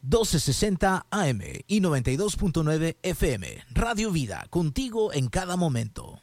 1260 AM y 92.9 FM. Radio Vida, contigo en cada momento.